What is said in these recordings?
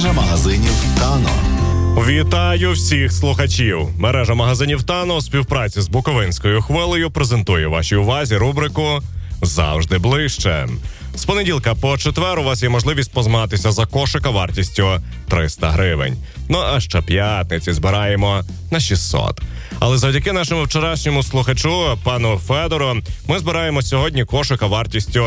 Мережа магазинів «Тано». Вітаю всіх слухачів. Мережа магазинів «Тано» у співпраці з Буковинською хвилею презентує вашій увазі рубрику «Завжди ближче». З понеділка по четвер у вас є можливість позмагатися за кошика вартістю 300 гривень. Ну а щоп'ятниці збираємо на 600. Але завдяки нашому вчорашньому слухачу, пану Федору, ми збираємо сьогодні кошика вартістю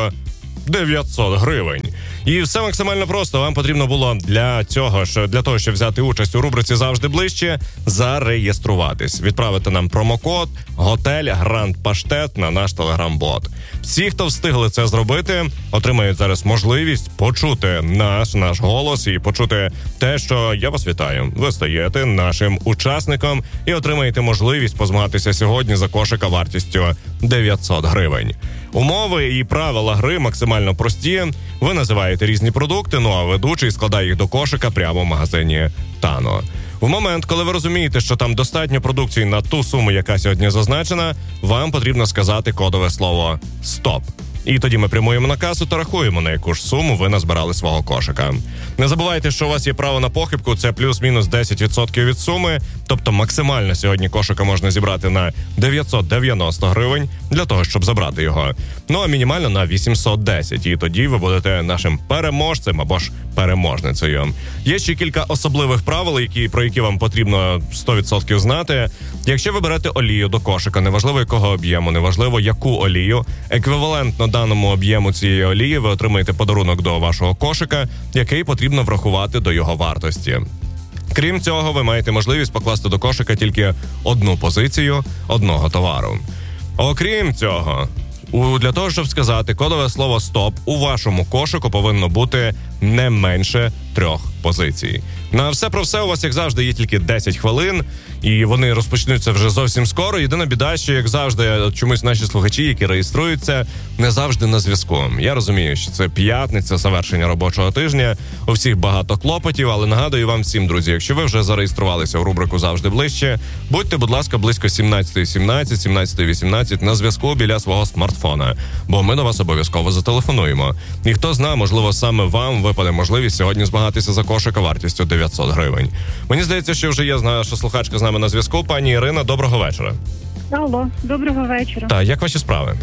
900 гривень. І все максимально просто. Вам потрібно було для того, щоб взяти участь у рубриці «Завжди ближче», зареєструватись. Відправити нам промокод «Готель Гранд Паштет» на наш телеграм-бот. Всі, хто встигли це зробити, отримають зараз можливість почути наш голос і почути те, що я вас вітаю. Ви стаєте нашим учасником і отримаєте можливість позмагатися сьогодні за кошика вартістю 900 гривень. Умови і правила гри максимально прості. Ви називаєте різні продукти, а ведучий складає їх до кошика прямо в магазині «Тано». В момент, коли ви розумієте, що там достатньо продукції на ту суму, яка сьогодні зазначена, вам потрібно сказати кодове слово «Стоп». І тоді ми прямуємо на касу та рахуємо, на яку ж суму ви назбирали свого кошика. Не забувайте, що у вас є право на похибку, це плюс-мінус 10% від суми, тобто максимально сьогодні кошика можна зібрати на 990 гривень для того, щоб забрати його. Ну а мінімально на 810, і тоді ви будете нашим переможцем або ж переможницею. Є ще кілька особливих правил, про які вам потрібно 100% знати. Якщо ви берете олію до кошика, неважливо якого об'єму, неважливо яку олію, еквівалентно даному об'єму цієї олії ви отримаєте подарунок до вашого кошика, який потрібно врахувати до його вартості. Крім цього, ви маєте можливість покласти до кошика тільки одну позицію одного товару. Окрім цього, для того, щоб сказати кодове слово «Стоп», у вашому кошику повинно бути не менше 3 позицій. На все про все у вас, як завжди, є тільки 10 хвилин, і вони розпочнуться вже зовсім скоро. Єдина біда, що, як завжди, чомусь наші слухачі, які реєструються, не завжди на зв'язку. Я розумію, що це п'ятниця, завершення робочого тижня, у всіх багато клопотів, але нагадую вам всім, друзі, якщо ви вже зареєструвалися в рубрику «Завжди ближче», будьте, будь ласка, близько 17:17, 17:18 на зв'язку біля свого смартфона, бо ми до вас обов'язково зателефонуємо. І хто знає, можливо, саме вам випаде можливість сьогодні змагатися за кошика вартістю 900 гривень. Мені здається, що вже є наша слухачка з нами на зв'язку. Пані Ірина, доброго вечора. Алло, доброго вечора. Так, як ваші справи?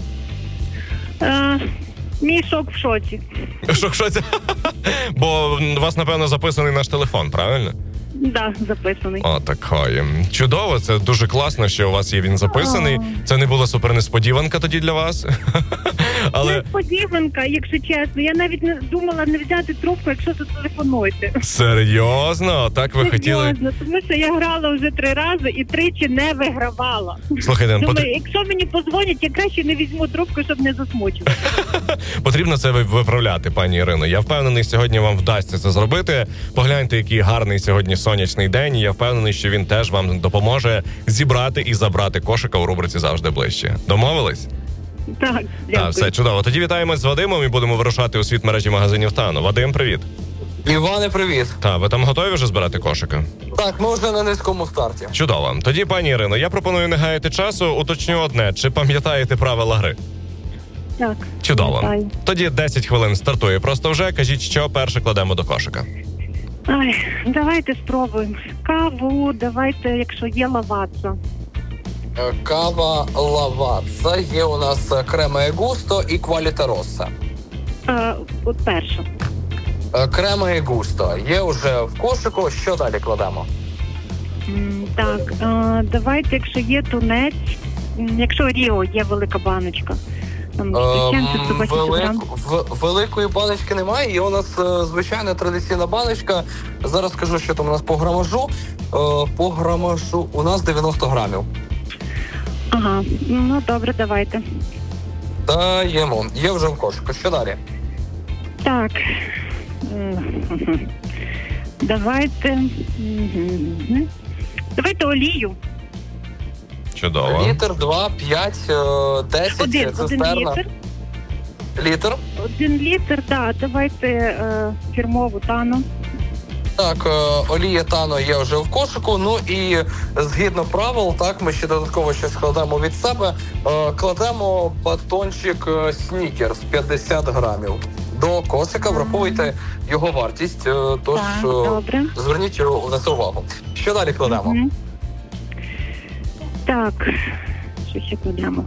Мій шок в шоці. Шок в шоці? Бо у вас, напевно, записаний наш телефон, правильно? Да, записаний. О, такої. Чудово, це дуже класно, що у вас є він записаний. Це не була супер несподіванка тоді для вас? Але... Несподіванка, якщо чесно. Я навіть не думала не взяти трубку, якщо зателефонуєте. Серйозно? Так ви хотіли? Серйозно, тому що я грала вже 3 рази і 3 не вигравала. Слухайте, думаю, якщо мені подзвонять, я краще не візьму трубку, щоб не засмучувати. Потрібно це виправляти, пані Ірино. Я впевнений, сьогодні вам вдасться це зробити. Погляньте, який гарний сьогодні сонячний день. Я впевнений, що він теж вам допоможе зібрати і забрати кошика у рубриці «Завжди ближче». Домовились? Так, дякую. Так, все чудово. Тоді вітаємось з Вадимом і будемо вирушати у світ мережі магазинів «Тано». Вадим, привіт. Іване, привіт. Так, ви там готові вже збирати кошика? Так, ми вже на низькому старті. Чудово. Тоді, пані Ірино, я пропоную не гаяти часу. Уточню одне. Чи пам'ятаєте правила гри? Так. Чудово. Пам'ятаю. Тоді 10 хвилин стартує. Просто вже кажіть, що перше кладемо до кошика. Ай, давайте спробуємо. Каву, давайте, якщо є, лавацца. Кава лавацца. Є у нас крема густо і кваліта росса. От перша. Крема густо. Є вже в кошику. Що далі кладемо? Так, давайте, якщо є тунець, якщо Ріо є велика баночка. Великої баночки немає, і у нас звичайна традиційна баночка. Зараз скажу, що там у нас по грамажу. По грамажу у нас 90 грамів. Ага, ну добре, давайте. Даємо. Є вже в кошику. Що далі? Так. Давайте. Давайте олію. Чудово. Літр, 2, 5, 10, Один літр. Літр? 1 літр, так. Давайте фірмову «Тано». Так, олія «Тано» є вже в кошику. Ну і згідно правил, так, ми ще додатково щось складемо від себе. Кладемо батончик «Снікерс» 50 грамів. до кошика, враховуйте його вартість, тож Так, добре. зверніть на це увагу. Що далі кладемо? Мгм. Так, що ще кладемо?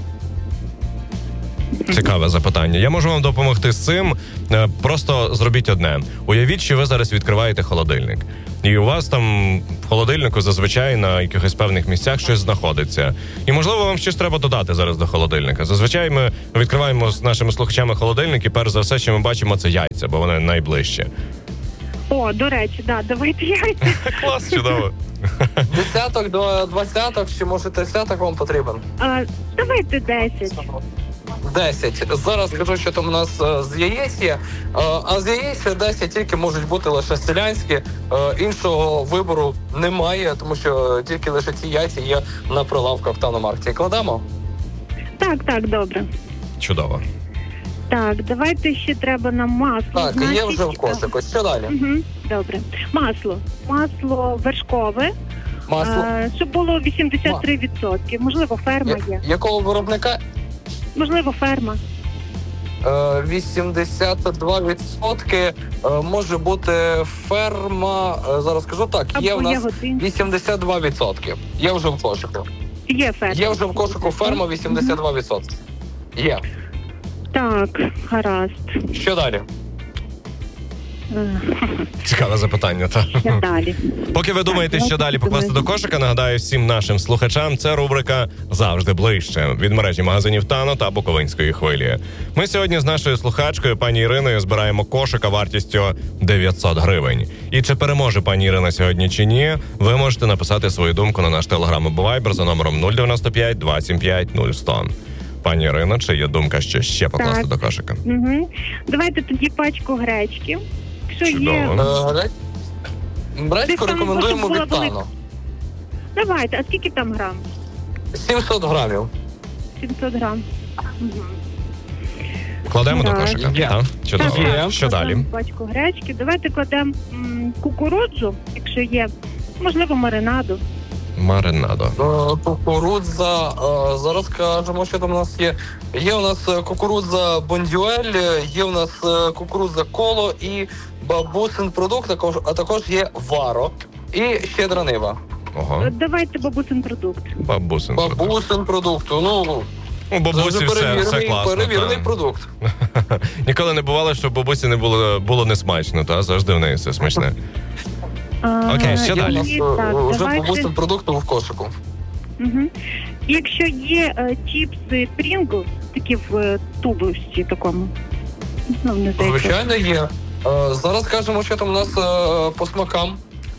Цікаве запитання. Я можу вам допомогти з цим. Просто зробіть одне. Уявіть, що ви зараз відкриваєте холодильник. І у вас там в холодильнику зазвичай на якихось певних місцях щось знаходиться. І, можливо, вам щось треба додати зараз до холодильника. Зазвичай ми відкриваємо з нашими слухачами холодильник, і перш за все, що ми бачимо, це яйця, бо вони найближче. О, до речі, да, давайте яйця. Клас, чудово. Десяток до 20, чи може 30 вам потрібен? Давайте 10. 10. Зараз скажу, що там у нас з яєць є. А з яєць 10 тільки можуть бути лише селянські. Іншого вибору немає, тому що тільки лише ці яйця є на прилавках в Таномаркті. Кладемо? Так, добре. Чудово. Так, давайте ще треба нам масло. Так, є значить. вже в кошику. Що далі? Угу, добре. Масло вершкове, Масло. щоб було 83%. Можливо, ферма є. Якого виробника? Можливо, ферма. 82% може бути ферма. Зараз скажу так, є Або в нас ягодин. 82%. Є вже в кошику. Є ферма. Є вже в кошику ферма 82%. Є. Так, гаразд. Що далі? Цікаве запитання, так. Ще далі. Поки ви думаєте, що далі покласти до кошика, нагадаю всім нашим слухачам, це рубрика «Завжди ближче» від мережі магазинів «Тано» та Буковинської хвилі. Ми сьогодні з нашою слухачкою, пані Іриною, збираємо кошика вартістю 900 гривень. І чи переможе пані Ірина сьогодні чи ні, ви можете написати свою думку на наш телеграм або вайбер за номером 095 275 0100. Пані Ірино, чи є думка, що ще покласти до кошика? Угу. Давайте тоді пачку гречки. Якщо Чудово. є... Гречку Десь там рекомендуємо була від Тано. велика. Давайте, а скільки там грам? 700 грамів. 700 грам. Угу. Кладемо до Так. кошика? Є. Так? Чудово. Є. Що далі? Пачку гречки. Давайте кладемо кукурудзу, якщо є. Можливо, маринаду. Маринадо. Кукурудза, зараз кажемо, що там у нас є. Є у нас кукурудза Бондюель, є у нас кукурудза Коло і бабусин продукт, а також є Варо і щедра нива. Ого. Давайте бабусин продукт. Бабусин. Бабусин продукт, ну, У бабусі все класно. перевірений та. продукт. Ніколи не бувало, що бабусі не було несмачно, та завжди в неї все смачне. Окей, що У далі? нас вже давайте. бабусин продукт в кошику. Угу. Якщо є чіпси Pringles, такі в тубусі такому. Ну, не знаю, як. Звичайно, є. Зараз кажемо, що там у нас по смакам.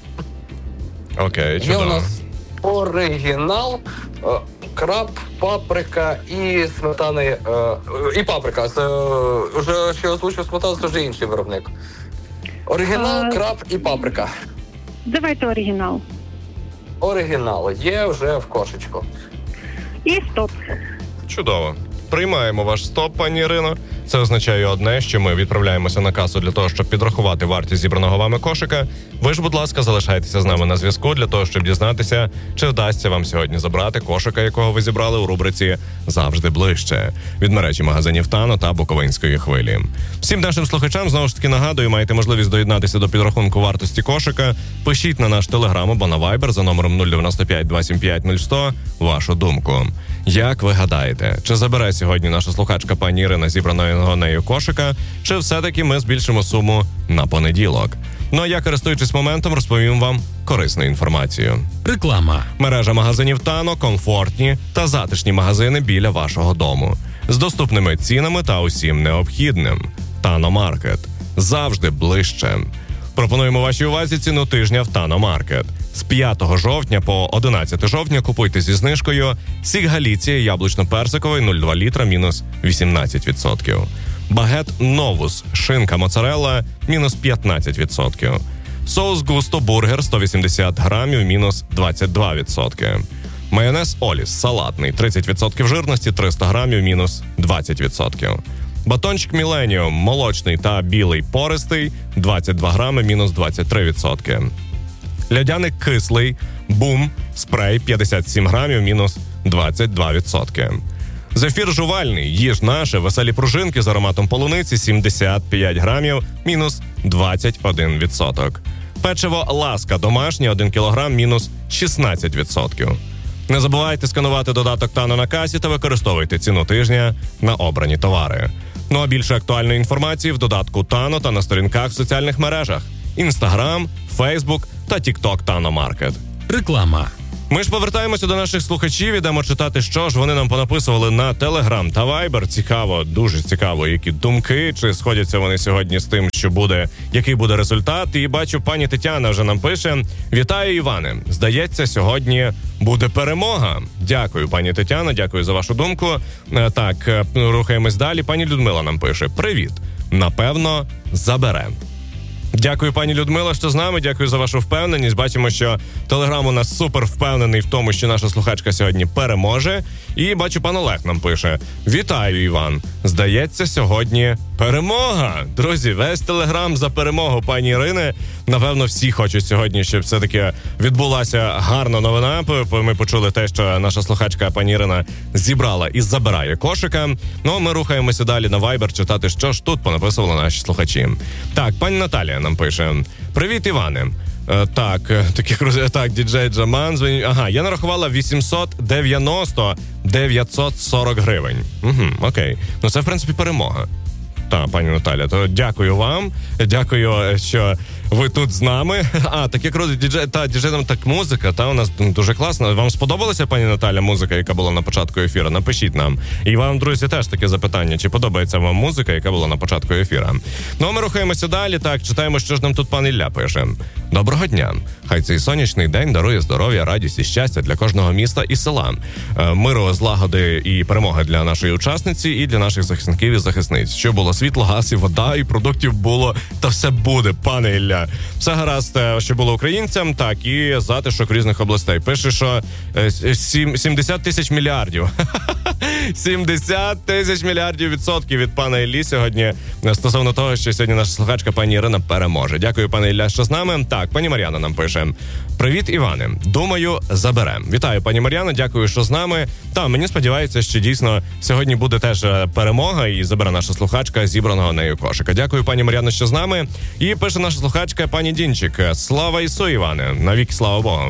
Окей, Є у чудово. нас оригінал, краб, паприка і сметани, і паприка. Це вже що я озвучив сметану, це вже інший виробник. Оригінал, краб і паприка. Давайте оригінал. Оригінал є вже в кошечку. І стоп. Чудово. Приймаємо ваш стоп, пані Ірино. Це означає одне, що ми відправляємося на касу для того, щоб підрахувати вартість зібраного вами кошика. Ви ж, будь ласка, залишайтеся з нами на зв'язку для того, щоб дізнатися, чи вдасться вам сьогодні забрати кошика, якого ви зібрали у рубриці «Завжди ближче» від мережі магазинів «Тано» та Буковинської хвилі. Всім нашим слухачам, знову ж таки, нагадую, маєте можливість доєднатися до підрахунку вартості кошика. Пишіть на наш телеграм або на вайбер за номером 095 275 0100 вашу думку. Як ви гадаєте, чи забере сьогодні наша слухачка пані Ірина зібраного нею кошика, чи все-таки ми збільшимо суму на понеділок? Ну а я, користуючись моментом, розповім вам корисну інформацію. Реклама. Мережа магазинів «Тано» – комфортні та затишні магазини біля вашого дому. З доступними цінами та усім необхідним. «Тано Маркет» – завжди ближче. Пропонуємо вашій увазі ціну тижня в «Тано Маркет». З 5 жовтня по 11 жовтня купуйте зі знижкою сік Галіція яблучно-персиковий 0,2 літра мінус 18%. Багет Новус шинка моцарелла мінус 15%. Соус Густо бургер 180 грамів мінус 22%. Майонез Оліс салатний 30% жирності 300 грамів мінус 20%. Батончик Міленіум молочний та білий пористий 22 грами мінус 23%. Льодяник кислий бум спрей 57 грамів мінус 22%. Зефір жувальний, їж наше, веселі пружинки з ароматом полуниці 75 грамів, мінус 21%. Печиво «Ласка» домашнє 1 кілограм, мінус 16%. Не забувайте сканувати додаток Тано на касі та використовуйте ціну тижня на обрані товари. Ну а більше актуальної інформації в додатку Тано та на сторінках в соціальних мережах Instagram, Facebook та TikTok Тано Маркет. Реклама. Ми ж повертаємося до наших слухачів, ідемо читати, що ж вони нам понаписували на Telegram та Viber. Цікаво, дуже цікаво, які думки, чи сходяться вони сьогодні з тим, що буде, який буде результат. І бачу, пані Тетяна вже нам пише: «Вітаю, Іване. Здається, сьогодні буде перемога». Дякую, пані Тетяна, дякую за вашу думку. Так, рухаємось далі. Пані Людмила нам пише: «Привіт. Напевно, забере». Дякую, пані Людмила, що з нами. Дякую за вашу впевненість. Бачимо, що Телеграм у нас супер впевнений в тому, що наша слухачка сьогодні переможе. І бачу, пан Олег нам пише: «Вітаю, Іван. Здається, сьогодні перемога». Друзі, весь Телеграм за перемогу пані Ірини. Напевно, всі хочуть сьогодні, щоб все-таки відбулася гарна новина. Ми почули те, що наша слухачка пані Ірина зібрала і забирає кошика. Ну, ми рухаємося далі на Viber читати, що ж тут понаписували наші слухачі. Так, пані Наталія нам пише: «Привіт, Іване. Так, діджей Джаман дзвонить. Ага, я нарахувала 890 940 гривень. Угу, окей. Ну, це, в принципі, перемога. Так, пані Наталя, то дякую вам. Дякую, що ви тут з нами. Так як діджей нам так музика, у нас дуже класно. Вам сподобалася, пані Наталя, музика, яка була на початку ефіру? Напишіть нам. І вам, друзі, теж таке запитання, чи подобається вам музика, яка була на початку ефіру? Ну, ми рухаємося далі. Так, читаємо, що ж нам тут пан Ілля пише. «Доброго дня. Хай цей сонячний день дарує здоров'я, радість і щастя для кожного міста і села. Миру, злагоди і перемоги для нашої учасниці і для наших захисників і захисниць. Щоб було світло, газ і вода, і продуктів було, та все буде, пане Ілля. Все гаразд, що було українцям, так, і затишок різних областей». Пише, що 70 тисяч мільярдів. 70 тисяч мільярдів відсотків від пана Іллі сьогодні стосовно того, що сьогодні наша слухачка пані Ірина переможе. Дякую, пане Ілля, що з нами. Так, пані Мар'яна нам пише: «Привіт, Іване. Думаю, заберем». Вітаю, пані Мар'яна, дякую, що з нами. Та, мені сподівається, що дійсно сьогодні буде теж перемога і забере наша слухачка зібраного нею кошика. Дякую, пані Мар'яна, що з нами. І пише наша слухачка пані Дінчик: «Слава Ісу, Іване. Навіки слава Богу.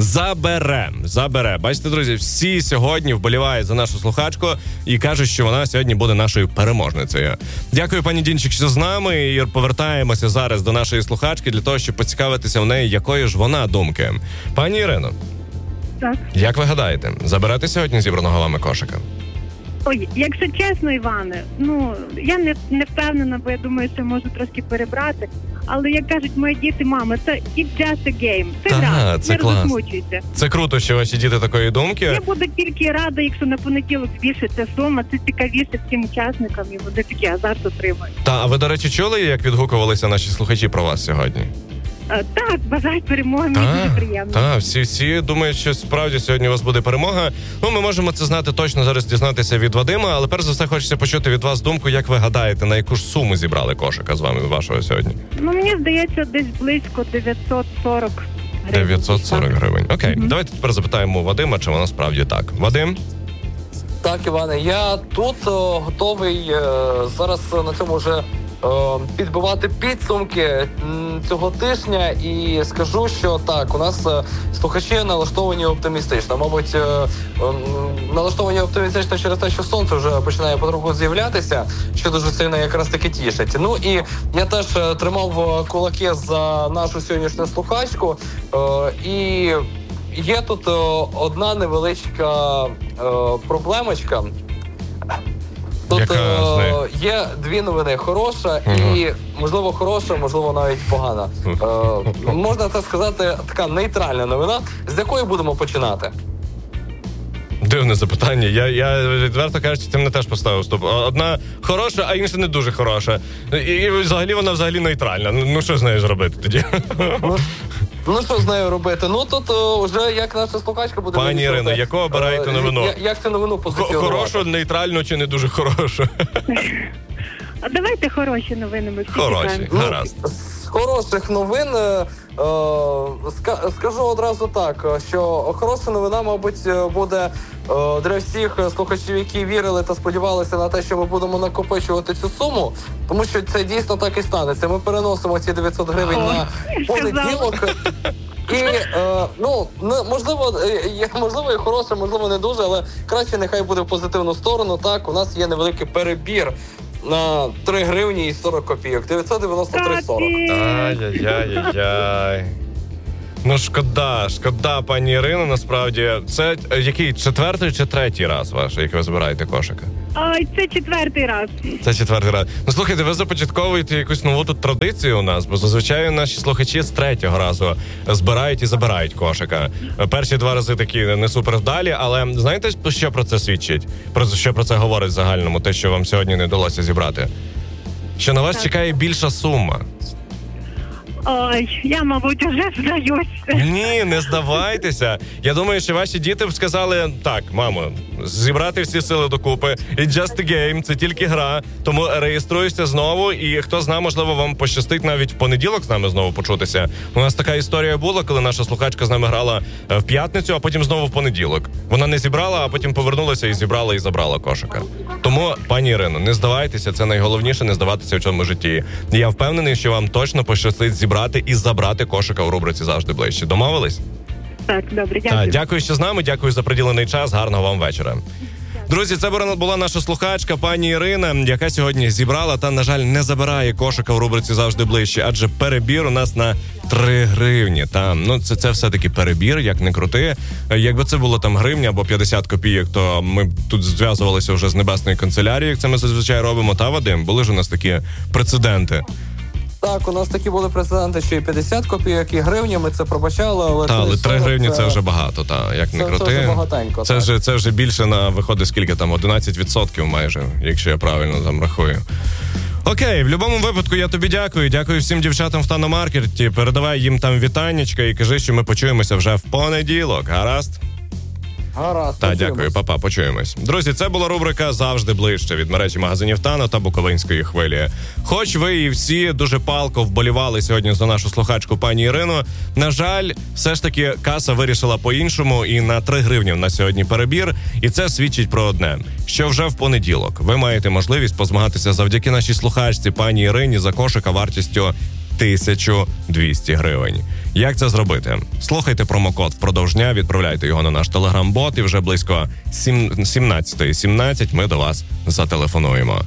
Забере». Бачите, друзі, всі сьогодні вболівають за нашу слухачку і кажуть, що вона сьогодні буде нашою переможницею. Дякую, пані Дінчик, що з нами. І повертаємося зараз до нашої слухачки для того, щоб поцікавитися в неї, якої ж вона думки. Пані Ірино, Так. як ви гадаєте, заберете сьогодні зібраного вами кошика? Ой, якщо чесно, Іване, я не впевнена, бо я думаю, що можу трошки перебрати. Але, як кажуть мої діти, мама, це it's just a game. Це гра, це не клас. розмучуйся. Це круто, що ваші діти такої думки. Я буду тільки рада, якщо на понеділок збільшиться сума, це цікавіше всім учасникам, і вони такі азарт отримають. А ви, до речі, чули, як відгукувалися наші слухачі про вас сьогодні? Так, бажають перемоги, мені дуже приємно. Так, всі думають, що справді сьогодні у вас буде перемога. Ну, ми можемо це знати точно зараз, дізнатися від Вадима, але перш за все хочеться почути від вас думку, як ви гадаєте, на яку ж суму зібрали кошика з вами вашого сьогодні? Мені здається, десь близько 940 гривень. 940 гривень. Окей, давайте тепер запитаємо Вадима, чи воно справді так. Вадим? Так, Іване, я тут готовий зараз на цьому вже підбивати підсумки цього тижня і скажу, що так, у нас слухачі налаштовані оптимістично. Мабуть, налаштовані оптимістично через те, що сонце вже починає потроху з'являтися, що дуже сильно якраз таки тішить. Ну і я теж тримав кулаки за нашу сьогоднішню слухачку, і є тут одна невеличка проблемочка. Тут є дві новини: хороша і, можливо, хороша, можливо, навіть погана. Можна це сказати, така нейтральна новина. З якої будемо починати? Дивне запитання. Я відверто кажучи, ти мене теж поставив стоп. Одна хороша, а інша не дуже хороша. І взагалі вона нейтральна. Ну що з нею зробити тоді? Ну, що з нею робити? Ну, тут вже як наша слухачка буде... Пані Ірино, яку обираєте новину? Як цю новину позиціонувати? Хорошу, нейтральну чи не дуже хорошу? А давайте хороші новини ми всі Хороші, чекаємо. гаразд. хороших новин скажу одразу так, що хороша новина, мабуть, буде для всіх слухачів, які вірили та сподівалися на те, що ми будемо накопичувати цю суму, тому що це дійсно так і станеться. Ми переносимо ці 900 гривень на понеділок. І, можливо, і хороше, можливо, не дуже, але краще нехай буде в позитивну сторону. Так, у нас є невеликий перебір на 3 гривні і 40 копійок. 993,40. Ай-яй-яй-яй. Ну, шкода, пані Ірино, насправді. Це який, 4-й чи 3-й раз ваш, як ви збираєте кошика? Ой, це 4-й раз. Це 4-й раз. Ну, слухайте, ви започатковуєте якусь нову тут традицію у нас, бо зазвичай наші слухачі з 3-го разу збирають і забирають кошика. Перші 2 рази такі не супер вдалі, але знаєте, що про це свідчить? Що про це говорить в загальному, те, що вам сьогодні не вдалося зібрати? Що на вас чекає більша сума. Ой, я, мабуть, уже здаюсь. Ні, не здавайтеся. Я думаю, що ваші діти б сказали, так, мамо, зібрати всі сили докупи. It's just a game, це тільки гра. Тому реєструйся знову, і хто знає, можливо, вам пощастить навіть в понеділок з нами знову почутися. У нас така історія була, коли наша слухачка з нами грала в п'ятницю, а потім знову в понеділок. Вона не зібрала, а потім повернулася і зібрала, і забрала кошика. Тому, пані Ірино, не здавайтеся, це найголовніше, не здаватися в цьому житті. Я впевнений, що вам точно пощастить зібрати і забрати кошика у рубриці «Завжди ближче». Домовились? Так, добре, дякую. Дякую, що з нами, дякую за приділений час, гарного вам вечора. Друзі, це була наша слухачка, пані Ірина, яка сьогодні зібрала та, на жаль, не забирає кошика в рубриці «Завжди ближче», адже перебір у нас на 3 гривні. Це все-таки перебір, як не крути. Якби це було там гривня або 50 копійок, то ми б тут зв'язувалися вже з Небесної канцелярії, як це ми зазвичай робимо. Та, Вадим, були ж у нас такі прецеденти. Так, у нас такі були прецеденти, що і 50 копійок, і гривні, ми це пробачали, але 3 гривні це вже багато, як не крути. Це вже багатенько. Це вже більше виходить скільки там, 11% майже, якщо я правильно там рахую. Окей, в будь-якому випадку я тобі дякую. Дякую всім дівчатам в Таномаркеті. Передавай їм там вітаннячка і кажи, що ми почуємося вже в понеділок. Гаразд? Гаразд. Так, дякую, папа, почуємось. Друзі, це була рубрика «Завжди ближче» від мережі магазинів Тано та Буковинської хвилі. Хоч ви і всі дуже палко вболівали сьогодні за нашу слухачку пані Ірину, на жаль, все ж таки каса вирішила по-іншому, і на 3 гривні на сьогодні перебір. І це свідчить про одне, що вже в понеділок ви маєте можливість позмагатися завдяки нашій слухачці пані Ірині за кошика вартістю 1200 гривень. Як це зробити? Слухайте промокод впродовж дня, відправляйте його на наш телеграм-бот, і вже близько 17:17 ми до вас зателефонуємо.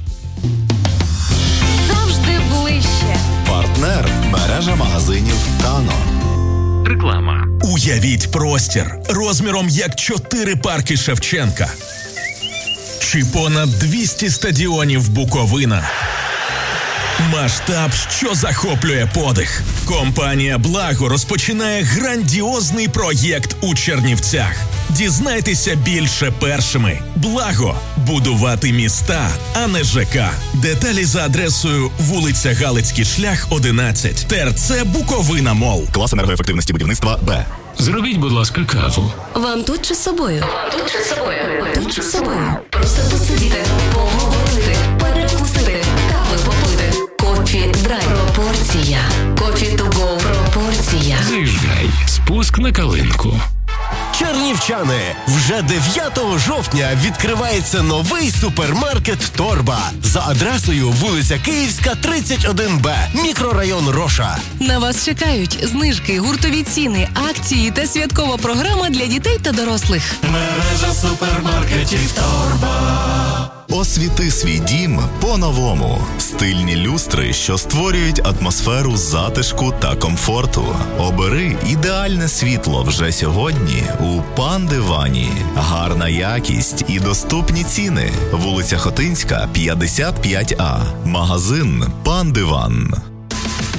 Завжди ближче. Партнер – мережа магазинів Тано. Реклама. Уявіть простір розміром як 4 парки Шевченка. Чи понад 200 стадіонів Буковина. Масштаб, що захоплює подих. Компанія «Благо» розпочинає грандіозний проєкт у Чернівцях. Дізнайтеся більше першими. «Благо» – будувати міста, а не ЖК. Деталі за адресою вулиця Галицький шлях, 11, ТРЦ Буковина Мол. Клас енергоефективності будівництва Б. Зробіть, будь ласка, каву. Вам тут чи з собою? Тут чи з собою? Просто посидіти, поговорити, перекусити, кави попити. Кофі драйв. Пропорція. Кофі to go. Пропорція. Заїжджай. Спуск на Калинку. Чернівчани, вже 9 жовтня відкривається новий супермаркет «Торба» за адресою вулиця Київська, 31Б, мікрорайон Роша. На вас чекають знижки, гуртові ціни, акції та святкова програма для дітей та дорослих. Мережа супермаркетів «Торба». Освіти свій дім по-новому. Стильні люстри, що створюють атмосферу затишку та комфорту. Обери ідеальне світло вже сьогодні у Пан-Дивані. Гарна якість і доступні ціни. Вулиця Хотинська, 55А. Магазин Пан-Диван.